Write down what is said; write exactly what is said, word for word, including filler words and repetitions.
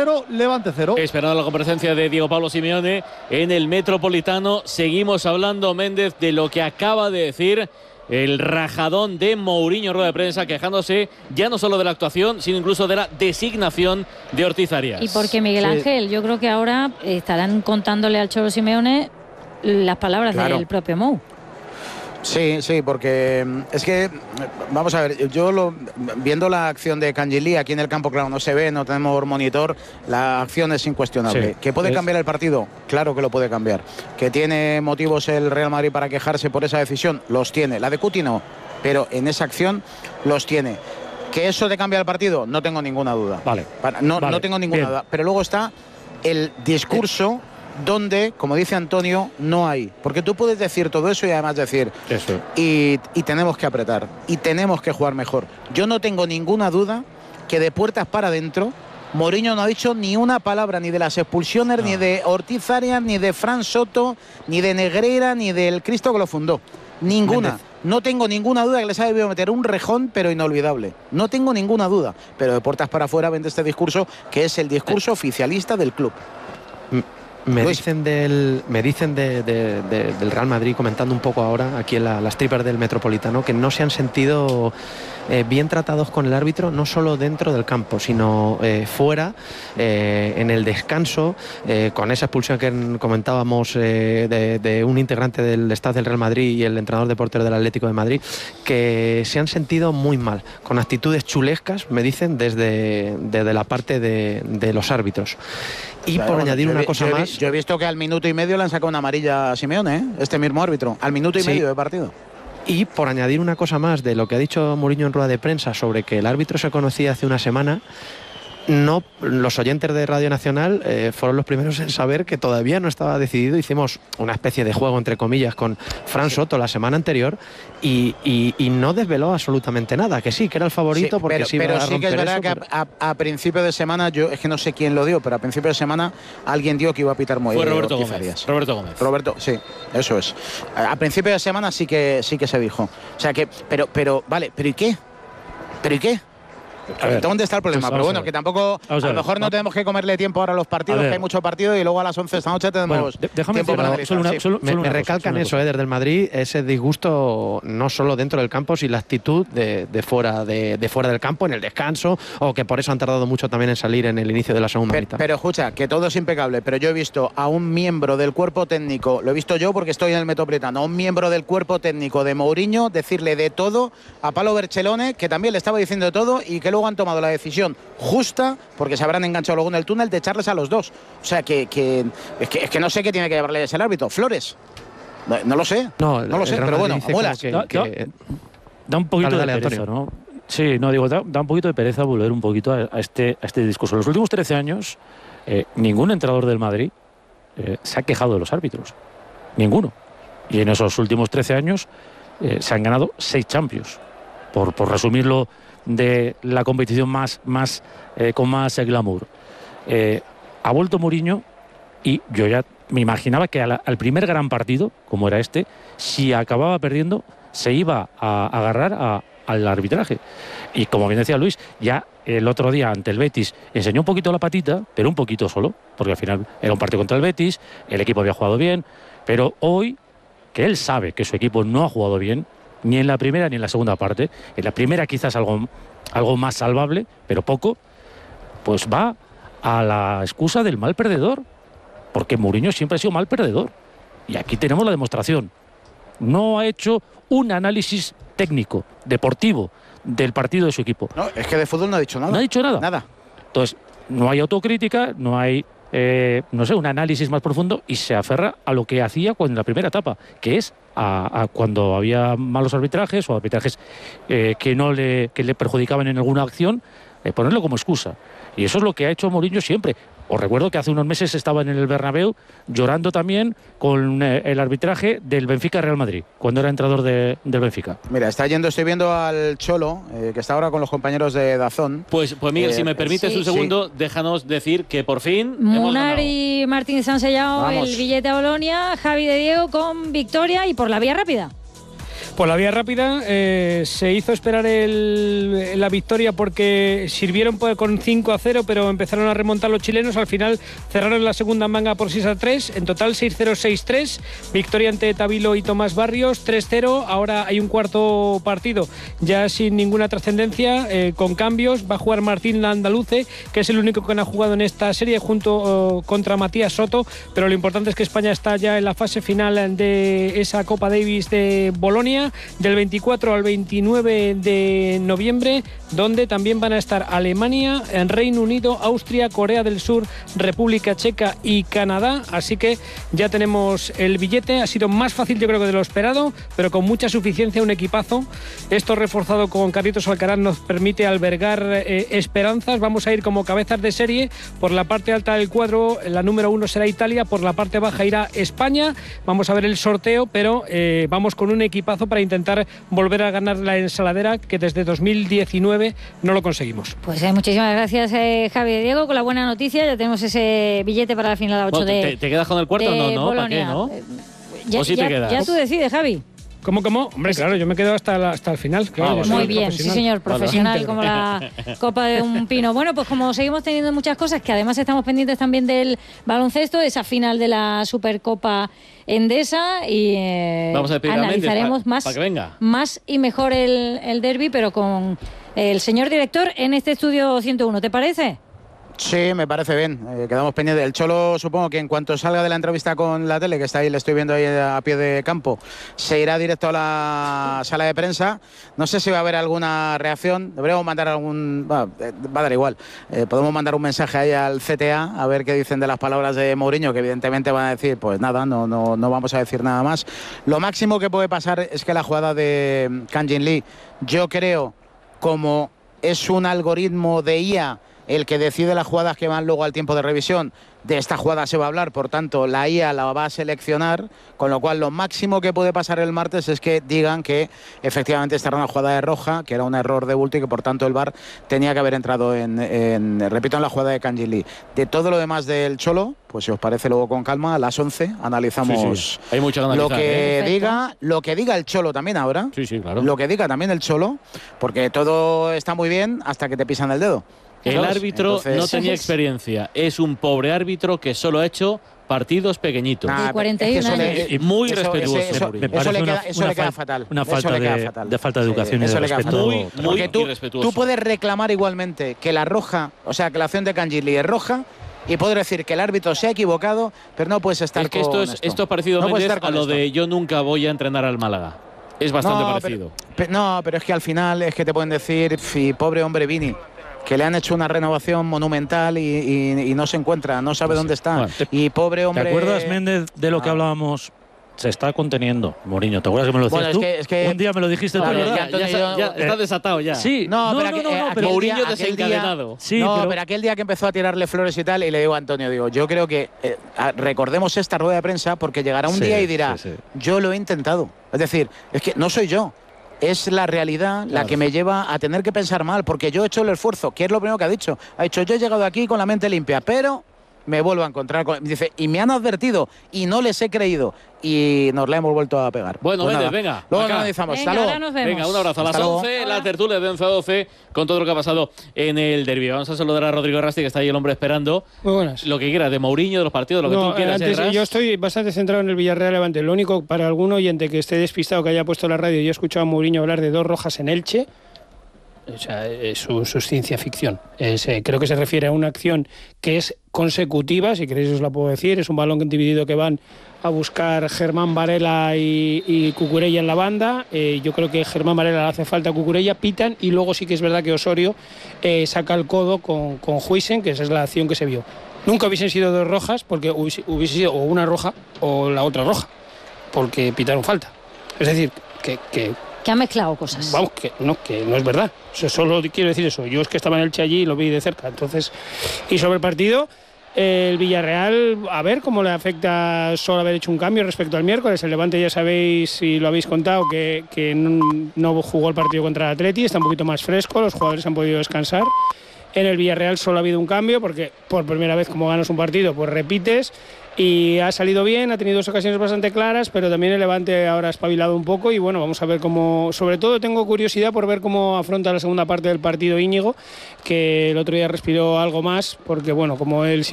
cero, Levante cero. Esperando la comparecencia de Diego Pablo Simeone en el Metropolitano, seguimos hablando, Méndez, de lo que acaba de decir el rajadón de Mourinho en rueda de prensa, quejándose ya no solo de la actuación, sino incluso de la designación de Ortiz Arias. Y porque Miguel Ángel, sí. yo creo que ahora estarán contándole al Cholo Simeone las palabras claro. del propio Mou. Sí, sí, porque es que, vamos a ver, yo lo, viendo la acción de Cangielí aquí en el campo, claro, no se ve, no tenemos monitor, la acción es incuestionable. Sí, ¿que puede es... cambiar el partido? Claro que lo puede cambiar. ¿Que tiene motivos el Real Madrid para quejarse por esa decisión? Los tiene. La de Cuti no, pero en esa acción los tiene. ¿Que eso te cambia el partido? No tengo ninguna duda. Vale. Para, no, vale. no tengo ninguna Bien. duda. Pero luego está el discurso... donde, como dice Antonio, no hay. Porque tú puedes decir todo eso y además decir eso. Y, y tenemos que apretar y tenemos que jugar mejor. Yo no tengo ninguna duda que de puertas para adentro Mourinho no ha dicho ni una palabra ni de las expulsiones, no. ni de Ortiz Arias, ni de Fran Soto, ni de Negreira, ni del Cristo que lo fundó. Ninguna. Méndez. No tengo ninguna duda que les ha debido meter un rejón, pero inolvidable. No tengo ninguna duda. Pero de puertas para afuera vende este discurso, que es el discurso oficialista del club. Me dicen del me dicen de, de, de, del Real Madrid, comentando un poco ahora aquí en la, las tripas del Metropolitano, que no se han sentido eh, bien tratados con el árbitro, no solo dentro del campo, sino eh, fuera, eh, en el descanso, eh, con esa expulsión que comentábamos eh, de, de un integrante del staff del Real Madrid y el entrenador de portero del Atlético de Madrid, que se han sentido muy mal, con actitudes chulescas, me dicen, desde, desde la parte de, de los árbitros. Y claro, por añadir una cosa yo he, más... Yo he visto que al minuto y medio le han sacado una amarilla a Simeone, ¿eh? Este mismo árbitro, al minuto y sí. medio de partido. Y por añadir una cosa más de lo que ha dicho Mourinho en rueda de prensa sobre que el árbitro se conocía hace una semana, no, los oyentes de Radio Nacional eh, fueron los primeros en saber que todavía no estaba decidido. Hicimos una especie de juego, entre comillas, con Fran Soto la semana anterior y, y, y no desveló absolutamente nada, que sí, que era el favorito, sí, porque pero, sí pero iba a sí que es verdad eso, que pero... a, a, a principio de semana, yo es que no sé quién lo dio, pero a principio de semana alguien dio que iba a pitar muy Fue Roberto Gómez. Arias. Roberto Gómez. Roberto, sí, eso es. A, a principio de semana sí que sí que se dijo. O sea que, pero, pero, vale, ¿pero y qué? ¿Pero y qué? A ver, ¿dónde está el problema? Pues pero bueno, que tampoco, a, a lo mejor no tenemos que comerle tiempo ahora a los partidos, a que hay mucho partido y luego a las once de esta noche tenemos bueno, déjame tiempo para solo una, sí. solo, Me, solo me una recalcan cosa, eso, eh, desde el Madrid, ese disgusto no solo dentro del campo, sino la actitud de, de, fuera, de, de fuera del campo, en el descanso, o que por eso han tardado mucho también en salir en el inicio de la segunda pero, mitad. Pero escucha, que todo es impecable, pero yo he visto a un miembro del cuerpo técnico, lo he visto yo porque estoy en el Metropolitano, a un miembro del cuerpo técnico de Mourinho decirle de todo a Paolo Berchelone, que también le estaba diciendo de todo y que luego han tomado la decisión justa, porque se habrán enganchado luego en el túnel, de echarles a los dos. O sea, que, que, es, que es que no sé qué tiene que llevarle ese árbitro. Flores. No, no lo sé. No, no lo sé, pero bueno, abuelas. Que, da, que... da un poquito dale, dale, de pereza, Antonio. ¿no? Sí, no, digo, da, da un poquito de pereza volver un poquito a, a, este, a este discurso. En los últimos trece años, eh, ningún entrenador del Madrid eh, se ha quejado de los árbitros. Ninguno. Y en esos últimos trece años eh, se han ganado seis Champions. Por, por resumirlo, de la competición más, más eh, con más glamour. Eh, ha vuelto Mourinho y yo ya me imaginaba que a la, al primer gran partido, como era este, si acababa perdiendo, se iba a, a agarrar a, al arbitraje. Y como bien decía Luis, ya el otro día ante el Betis enseñó un poquito la patita, pero un poquito solo, porque al final era un partido contra el Betis, el equipo había jugado bien, pero hoy, que él sabe que su equipo no ha jugado bien, ni en la primera ni en la segunda parte. En la primera quizás algo, algo más salvable, pero poco. Pues va a la excusa del mal perdedor. Porque Mourinho siempre ha sido mal perdedor. Y aquí tenemos la demostración. No ha hecho un análisis técnico, deportivo, del partido de su equipo. No, es que de fútbol no ha dicho nada. No ha dicho nada. Nada. Entonces, no hay autocrítica, no hay... Eh, no sé, un análisis más profundo y se aferra a lo que hacía en la primera etapa, que es a, a cuando había malos arbitrajes o arbitrajes eh, que no le, que le perjudicaban en alguna acción, eh, ponerlo como excusa. Y eso es lo que ha hecho Mourinho siempre. Os recuerdo que hace unos meses estaba en el Bernabéu llorando también con eh, el arbitraje del Benfica-Real Madrid, cuando era entrenador de, del Benfica. Mira, está yendo, estoy viendo al Cholo, eh, que está ahora con los compañeros de Dazón. Pues, pues Miguel, eh, si me permites sí, un segundo, sí. déjanos decir que por fin Munar y Martínez han sellado Vamos. el billete a Bolonia, Javi de Diego con victoria y por la vía rápida. Pues la vía rápida eh, se hizo esperar el, la victoria porque sirvieron con cinco a cero, pero empezaron a remontar los chilenos. Al final cerraron la segunda manga por seis a tres. En total seis cero seis tres. Victoria ante Tabilo y Tomás Barrios, tres cero. Ahora hay un cuarto partido ya sin ninguna trascendencia, eh, con cambios. Va a jugar Martín Landaluce, que es el único que no ha jugado en esta serie, junto uh, contra Matías Soto. Pero lo importante es que España está ya en la fase final de esa Copa Davis de Bolonia, del veinticuatro al veintinueve de noviembre, donde también van a estar Alemania, Reino Unido, Austria, Corea del Sur, República Checa y Canadá. Así que ya tenemos el billete. Ha sido más fácil, yo creo, que de lo esperado, pero con mucha suficiencia, un equipazo. Esto reforzado con Carlitos Alcaraz nos permite albergar eh, esperanzas. Vamos a ir como cabezas de serie. Por la parte alta del cuadro, la número uno será Italia, por la parte baja irá España. Vamos a ver el sorteo, pero eh, vamos con un equipazo para intentar volver a ganar la ensaladera, que desde dos mil diecinueve no lo conseguimos. Pues eh, muchísimas gracias, eh, Javi y Diego, con la buena noticia. Ya tenemos ese billete para la final a ocho bueno, de ¿te, ¿Te quedas con el cuarto o no? no ¿Para qué, no? Ya, ¿O si ya, te quedas? Ya tú decides, Javi. ¿Cómo, cómo? Hombre, claro, yo me quedo hasta, la, hasta el final. Claro, ah, muy bien, sí señor, profesional, vale. Como la copa de un pino. Bueno, pues como seguimos teniendo muchas cosas, que además estamos pendientes también del baloncesto, esa final de la Supercopa Endesa, y eh, Vamos a analizaremos pa, más, pa que venga. más y mejor el, el derbi, pero con el señor director en este estudio ciento uno, ¿te parece? Sí, me parece bien. Eh, quedamos pendientes. El Cholo, supongo que en cuanto salga de la entrevista con la tele, que está ahí, le estoy viendo ahí a pie de campo, se irá directo a la sala de prensa. No sé si va a haber alguna reacción. Deberíamos mandar algún... Va, eh, va a dar igual. Eh, podemos mandar un mensaje ahí al C T A a ver qué dicen de las palabras de Mourinho, que evidentemente van a decir, pues nada, no, no, no vamos a decir nada más. Lo máximo que puede pasar es que la jugada de Kang Jin Lee, yo creo, como es un algoritmo de I A el que decide las jugadas que van luego al tiempo de revisión, de esta jugada se va a hablar, por tanto la I A la va a seleccionar, con lo cual lo máximo que puede pasar el martes es que digan que efectivamente esta era una jugada de roja, que era un error de bulto y que por tanto el V A R tenía que haber entrado en, en repito, en la jugada de Kang Jin Lee. De todo lo demás del Cholo, pues si os parece luego con calma, a las once analizamos sí, sí. Hay mucho que analizar, lo que ¿eh? diga, lo que diga el Cholo también ahora, sí, sí, claro. Lo que diga también el Cholo, porque todo está muy bien hasta que te pisan el dedo. El árbitro Entonces, no tenía experiencia, es un pobre árbitro que solo ha hecho partidos pequeñitos. Nah, cuarenta y uno años. Le, muy eso, respetuoso. Eso, eso, me eso, le queda, eso una, le queda fatal. Una falta de, fatal. de falta de educación sí, y de respeto. Muy, muy tú, irrespetuoso. Tú puedes reclamar igualmente que la roja, o sea, que la acción de Kang Jin Lee es roja, y poder decir que el árbitro se ha equivocado, pero no puedes estar es que con esto es esto. Esto es parecido no Méndez, a lo esto. de yo nunca voy a entrenar al Málaga. Es bastante no, parecido. Pero, pero, no, pero es que al final es que te pueden decir, fi, pobre hombre Vini, que le han hecho una renovación monumental y, y, y no se encuentra, no sabe sí, dónde está. Bueno, te, y pobre hombre... ¿Te acuerdas, Méndez, de lo que ah. hablábamos? Se está conteniendo, Mourinho. ¿Te acuerdas que me lo decías bueno, tú? Es que, es que, un día me lo dijiste claro, tú, ya, ya, ya, ya está desatado ya. Sí, no, no, pero no, aquel, no, no, pero Mourinho día, desencadenado. Día, sí, no, pero... pero aquel día que empezó a tirarle flores y tal, y le digo a Antonio, digo, yo creo que eh, recordemos esta rueda de prensa porque llegará un sí, día y dirá, sí, sí. yo lo he intentado. Es decir, es que no soy yo. Es la realidad claro. la que me lleva a tener que pensar mal, porque yo he hecho el esfuerzo, que es lo primero que ha dicho. Ha dicho, yo he llegado aquí con la mente limpia, pero me vuelvo a encontrar con... Dice, y me han advertido y no les he creído. Y nos la hemos vuelto a pegar. Bueno, pues Méndez, venga. Luego acá. analizamos. Venga, Hasta ahora nos vemos. Venga, un abrazo. A las once, la tertulia de once a doce, con todo lo que ha pasado en el derbi. Vamos a saludar a Rodrigo Rasti, que está ahí el hombre esperando. Muy buenas. Lo que quieras, de Mourinho, de los partidos, lo que no, tú quieras. Antes, ¿eh, yo estoy bastante centrado en el Villarreal Levante. Lo único, para algún oyente que esté despistado, que haya puesto la radio y he escuchado a Mourinho hablar de dos rojas en Elche, o sea, eso, eso es ciencia ficción. Es, eh, creo que se refiere a una acción que es consecutiva, si queréis os la puedo decir. Es un balón dividido que van a buscar Germán Varela y, y Cucurella en la banda. Eh, yo creo que Germán Varela le hace falta a Cucurella, pitan, y luego sí que es verdad que Osorio eh, saca el codo con, con Huijsen, que esa es la acción que se vio. Nunca hubiesen sido dos rojas, porque hubiese, hubiese sido o una roja o la otra roja, porque pitaron falta. Es decir, que... que que ha mezclado cosas. Vamos, que no, que no es verdad. O sea, solo quiero decir eso. Yo es que estaba en el Che allí y lo vi de cerca. Entonces, y sobre el partido, el Villarreal, a ver cómo le afecta solo haber hecho un cambio respecto al miércoles. El Levante, ya sabéis, si lo habéis contado, que, que no, no jugó el partido contra el Atleti, está un poquito más fresco, los jugadores han podido descansar. En el Villarreal solo ha habido un cambio, porque por primera vez como ganas un partido, pues repites. Y ha salido bien, ha tenido dos ocasiones bastante claras, pero también el Levante ahora ha espabilado un poco y bueno, vamos a ver cómo, sobre todo tengo curiosidad por ver cómo afronta la segunda parte del partido Íñigo, que el otro día respiró algo más, porque bueno, como él